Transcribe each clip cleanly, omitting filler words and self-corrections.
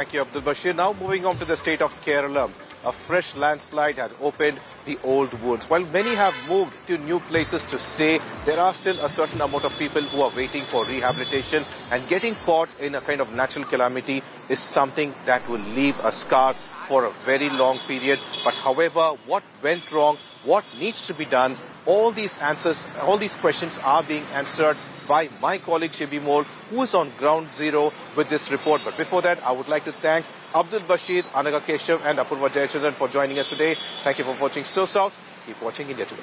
Thank you, Abdul Bashir. Now moving on to the state of Kerala. A fresh landslide has opened the old wounds. While many have moved to new places to stay, there are still a certain amount of people who are waiting for rehabilitation, and getting caught in a kind of natural calamity is something that will leave a scar for a very long period. But however, what went wrong, what needs to be done, all these questions are being answered by my colleague Shibi Mole, who is on ground zero with this report. But before that, I would like to thank Abdul Bashir, Anaga Keshav and Apurva Jayachandran for joining us today. Thank you for watching So South. Keep watching India Today.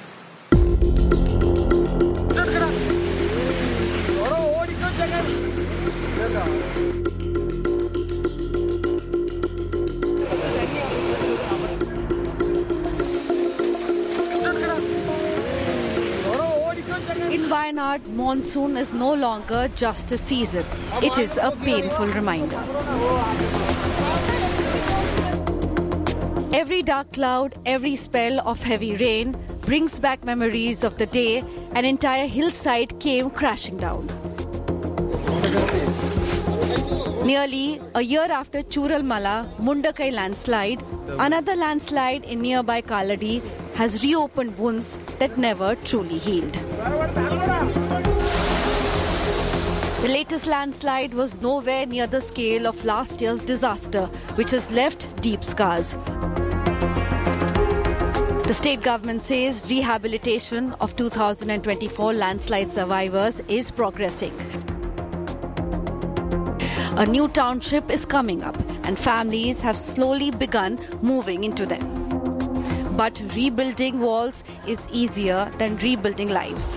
In Wayanad, monsoon is no longer just a season. It is a painful reminder. Every dark cloud, every spell of heavy rain brings back memories of the day an entire hillside came crashing down. Nearly a year after Churalmala Mundakai landslide, another landslide in nearby Kaladi has reopened wounds that never truly healed. The latest landslide was nowhere near the scale of last year's disaster, which has left deep scars. The state government says rehabilitation of 2024 landslide survivors is progressing. A new township is coming up, and families have slowly begun moving into them. But rebuilding walls is easier than rebuilding lives.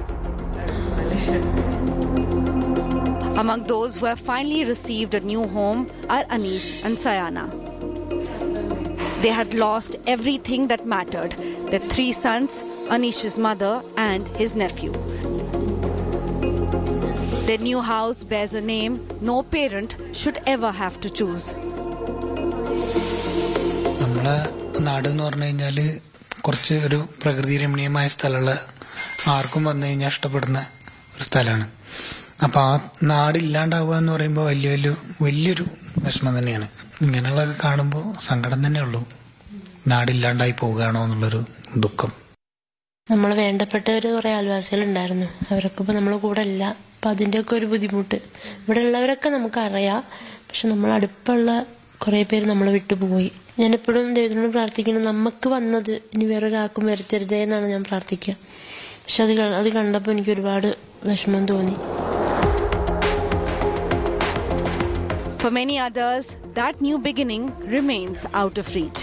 Among those who have finally received a new home are Anish and Sayana. They had lost everything that mattered: their 3 sons, Anish's mother and his nephew. Their new house bears a name no parent should ever have to choose. കുറച്ച് ഒരു പ്രകൃതി രമണീയമായ സ്ഥലമുള്ള ആർക്കും വന്നു കഴിഞ്ഞാൽ ഇഷ്ടപ്പെടുന്ന ഒരു സ്ഥലമാണ്. അപ്പൊ ആ നാടില്ലാണ്ടാവുക എന്ന് പറയുമ്പോൾ വലിയൊരു വിഷമം തന്നെയാണ്. ഇങ്ങനെയുള്ളത് കാണുമ്പോൾ സങ്കടം തന്നെ ഉള്ളൂ. നാടില്ലാണ്ടായി പോവുകയാണോ എന്നുള്ളൊരു ദുഃഖം. നമ്മൾ വേണ്ടപ്പെട്ടവര് കുറെ അയൽവാസികൾ ഉണ്ടായിരുന്നു. അവരൊക്കെ ഇപ്പൊ നമ്മളെ കൂടെ ഇല്ല. അപ്പൊ അതിന്റെയൊക്കെ ഒരു ബുദ്ധിമുട്ട് ഇവിടെ ഉള്ളവരൊക്കെ നമുക്കറിയാം. പക്ഷെ നമ്മൾ അടുപ്പുള്ള കുറെ പേര് നമ്മളെ വിട്ടുപോയി. ഞാനെപ്പോഴും ദൈവത്തിനോട് പ്രാർത്ഥിക്കുന്നത് നമുക്ക് വന്നത് ഇനി വേറൊരാൾക്കും വരുത്തരുതേ എന്നാണ് ഞാൻ പ്രാർത്ഥിക്കുക. പക്ഷെ അത് കണ്ടപ്പോൾ എനിക്ക് ഒരുപാട് വിഷമം തോന്നി. For many others, that new beginning remains out of reach.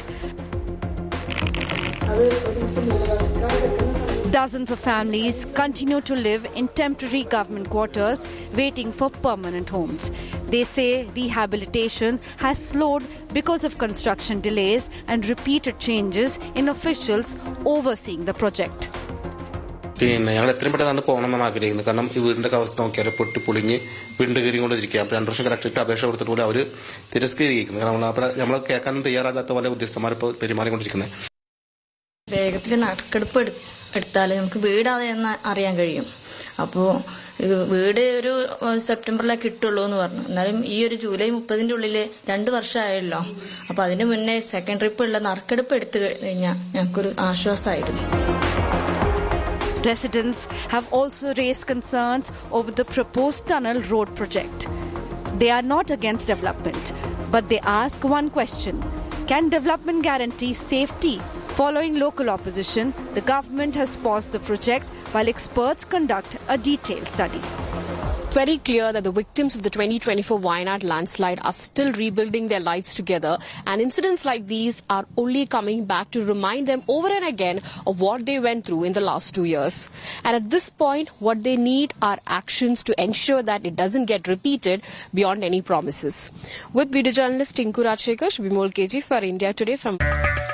Dozens of families continue to live in temporary government quarters, waiting for permanent homes. They say rehabilitation has slowed because of construction delays and repeated changes in officials overseeing the project. ഞങ്ങൾ എത്രയും പെട്ടെന്ന് പോകണമെന്നാണ് ആഗ്രഹിക്കുന്നത്. കാരണം ഈ വീടിന്റെ അവസ്ഥ നോക്കിയാൽ പൊട്ടി പൊളിഞ്ഞ് വീണ്ടും കയറിക്കൊണ്ടിരിക്കുക. അപ്പോൾ 2 വർഷം കളക്ടറേറ്റ് അപേക്ഷ കൊടുത്തിട്ട് പോലും അവർ തിരസ്കരിക്കുന്നത്. നമ്മൾ കേൾക്കാനും തയ്യാറാകാത്ത പോലെ ഉദ്യോഗസ്ഥന്മാർ ഇപ്പോൾ പെരുമാറിക്കൊണ്ടിരിക്കുന്നത്. വേഗത്തിൽ നറുക്കെടുപ്പ് എടുത്താൽ നമുക്ക് വീടാതെന്ന് അറിയാൻ കഴിയും. അപ്പോൾ വീട് ഒരു സെപ്റ്റംബറിലേ കിട്ടുള്ളൂ എന്ന് പറഞ്ഞു. എന്നാലും ഈ ഒരു ജൂലൈ 30-ന്റെ ഉള്ളില് 2 വർഷമായല്ലോ. അപ്പൊ അതിന് മുന്നേ സെക്കൻഡ് ട്രിപ്പ് ഉള്ള നറുക്കെടുപ്പ് എടുത്തു കഴിഞ്ഞാൽ ഞങ്ങൾക്കൊരു ആശ്വാസമായിരുന്നു. Residents have also raised concerns over the proposed tunnel road project. They are not against development, but they ask one question: can development guarantee safety? Following local opposition, the government has paused the project while experts conduct a detailed study. Very clear that the victims of the 2024 Wayanad landslide are still rebuilding their lives together, and incidents like these are only coming back to remind them over and again of what they went through in the last 2 years. And at this point, what they need are actions to ensure that it doesn't get repeated beyond any promises. With video journalist Tinku Rajshekhar, Bimol KG for India Today from